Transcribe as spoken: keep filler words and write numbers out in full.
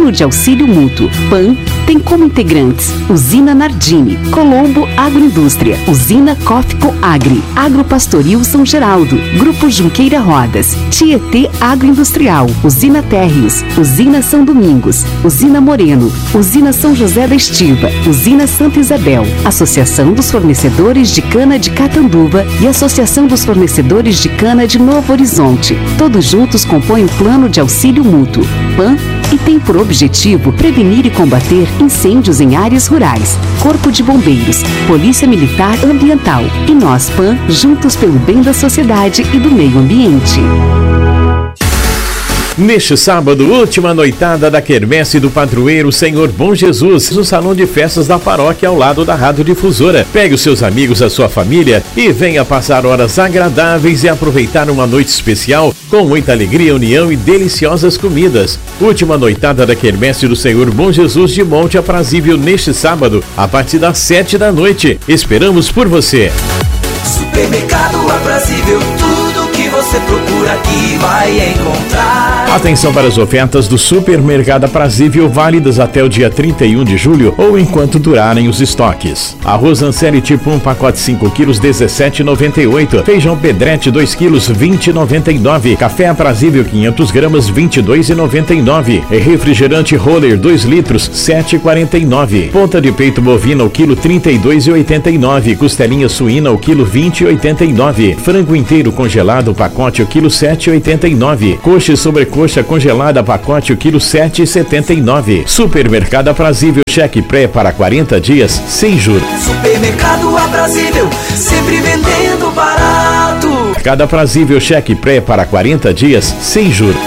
plano de auxílio mútuo. P A N tem como integrantes Usina Nardini, Colombo Agroindústria, Usina Cófico Agri, Agropastoril São Geraldo, Grupo Junqueira Rodas, Tietê Agroindustrial, Usina Térreos, Usina São Domingos, Usina Moreno, Usina São José da Estiva, Usina Santa Isabel, Associação dos Fornecedores de Cana de Catanduva e Associação dos Fornecedores de Cana de Novo Horizonte. Todos juntos compõem o plano de auxílio mútuo, P A N, e tem por objetivo prevenir e combater incêndios em áreas rurais. Corpo de Bombeiros, Polícia Militar Ambiental e nós, P A N, juntos pelo bem da sociedade e do meio ambiente. Neste sábado, última noitada da Quermesse do Padroeiro Senhor Bom Jesus, no Salão de Festas da Paróquia ao lado da Rádio Difusora. Pegue os seus amigos, a sua família e venha passar horas agradáveis e aproveitar uma noite especial com muita alegria, união e deliciosas comidas. Última noitada da Quermesse do Senhor Bom Jesus de Monte Aprazível neste sábado, a partir das sete da noite. Esperamos por você. Supermercado Aprazível, tudo que você procura aqui vai encontrar. Atenção para as ofertas do Supermercado Aprazível, válidas até o dia trinta e um de julho ou enquanto durarem os estoques. Arroz Anceli tipo um, pacote cinco quilos, dezessete reais e noventa e oito centavos. Feijão Pedrete dois quilos, vinte reais e noventa e nove centavos. Café Aprazível quinhentas gramas, vinte e dois reais e noventa e nove centavos. Refrigerante Roller dois litros, sete reais e quarenta e nove centavos. Ponta de peito bovina o quilo, trinta e dois reais e oitenta e nove centavos. Costelinha suína o quilo, vinte reais e oitenta e nove centavos. Frango inteiro congelado pacote o quilo, sete reais e oitenta e nove centavos. Coxa e sobrecoxa congelada pacote o quilo, sete reais e setenta e nove centavos. Supermercado Aprazível, cheque pré para quarenta dias sem juros. Supermercado Aprazível, sempre vendendo barato. Cada Aprazível, cheque pré para quarenta dias sem juros.